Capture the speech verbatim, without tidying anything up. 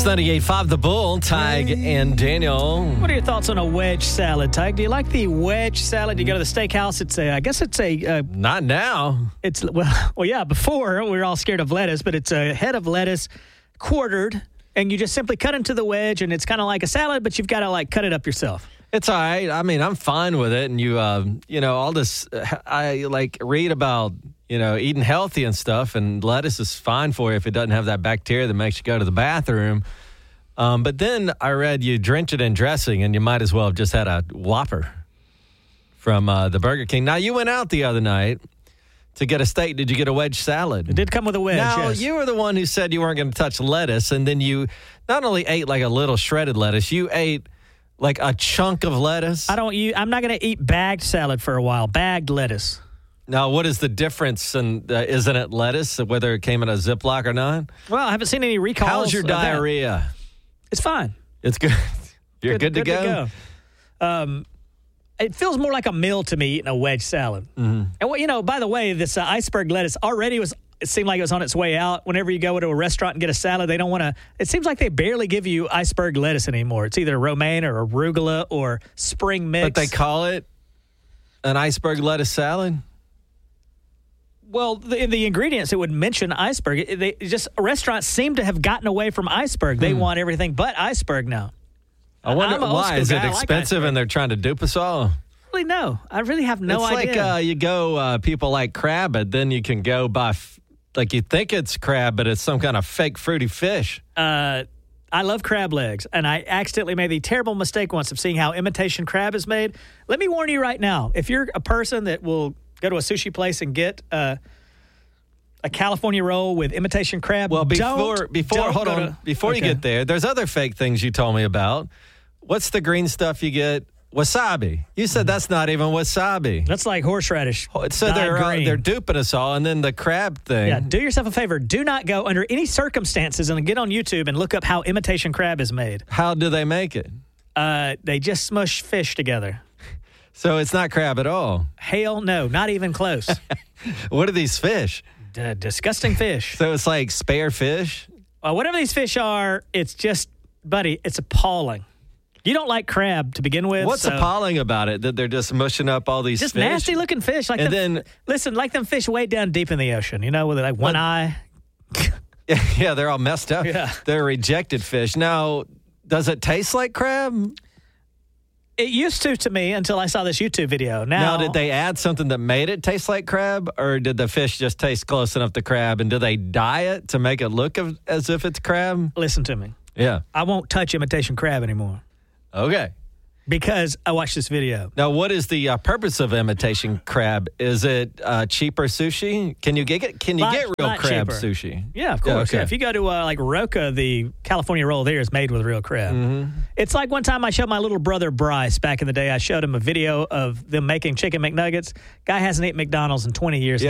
ninety-eight point five The Bull, Tig and Daniel. What are your thoughts on a wedge salad, Tig? Do you like the wedge salad? You go to the steakhouse. It's a, I guess it's a. Uh, Not now. It's well, well, yeah. Before we were all scared of lettuce, but it's a head of lettuce, quartered, and you just simply cut into the wedge, and it's kind of like a salad, but you've got to like cut it up yourself. It's all right. I mean, I'm fine with it. And you, uh, you know, all this. I like read about. You know, eating healthy and stuff, and lettuce is fine for you if it doesn't have that bacteria that makes you go to the bathroom. Um, but then I read you drench it in dressing, and you might as well have just had a Whopper from uh, the Burger King. Now, you went out the other night to get a steak. Did you get a wedge salad? It did come with a wedge, Now, yes. you were the one who said you weren't going to touch lettuce, and then you not only ate like a little shredded lettuce, you ate like a chunk of lettuce. I don't. You, I'm not going to eat bagged salad for a while. Bagged lettuce. Now, what is the difference? And uh, isn't it lettuce, whether it came in a Ziploc or not? Well, I haven't seen any recalls. How's your of that. diarrhea? It's fine. It's good. You're good, good, to, good go? to go. Um, it feels more like a meal to me eating a wedge salad. Mm-hmm. And what you know, by the way, this uh, iceberg lettuce already was. It seemed like it was on its way out. Whenever you go to a restaurant and get a salad, they don't want to. It seems like they barely give you iceberg lettuce anymore. It's either romaine or arugula or spring mix. But they call it an iceberg lettuce salad? Well, the, in the ingredients, it would mention iceberg. It, they it just restaurants seem to have gotten away from iceberg. They Hmm. want everything but iceberg now. I wonder I'm an old why. school Is it guy. I like expensive iceberg. and they're trying to dupe us all? Really, no. I really have no it's idea. like uh, you go, uh, people like crab, but then you can go buy, f- like you think it's crab, but it's some kind of fake fruity fish. uh, I love crab legs, and I accidentally made the terrible mistake once of seeing how imitation crab is made. Let me warn you right now. If you're a person that will go to a sushi place and get uh, a California roll with imitation crab, Well, before, don't, before, don't hold go on. to- before you Okay. get there, there's other fake things you told me about. What's the green stuff you get? Wasabi. You said that's not even wasabi. That's like horseradish. So dyed they're uh, green. they're duping us all, and then the crab thing. Yeah, do yourself a favor. Do not go under any circumstances and get on YouTube and look up how imitation crab is made. How do they make it? Uh, they just smush fish together. So it's not crab at all. Hell no, not even close. What are these fish? D- disgusting fish. So it's like spare fish? Well, whatever these fish are, it's just, buddy, it's appalling. You don't like crab to begin with. What's so appalling about it? That they're just mushing up all these Just fish? nasty looking fish. Like And them, then- listen, like them fish way down deep in the ocean, you know, with like one But- eye. Yeah, they're all messed up. Yeah. They're rejected fish. Now, does it taste like crab? It used to to me until I saw this YouTube video. Now, Now, did they add something that made it taste like crab, or did the fish just taste close enough to crab? And do they dye it to make it look of, as if it's crab? listen to me. Yeah. I won't touch imitation crab anymore Okay. because I watched this video. Now, what is the uh, purpose of imitation crab? Is it uh, cheaper sushi? Can you get can you Lot- get real lot crab cheaper. sushi? Yeah, of course. okay. Yeah, if you go to uh, like Roca, the California roll there is made with real crab. Mm-hmm. It's like one time I showed my little brother Bryce back in the day. I showed him a video of them making chicken McNuggets. Guy hasn't eaten McDonald's in twenty years.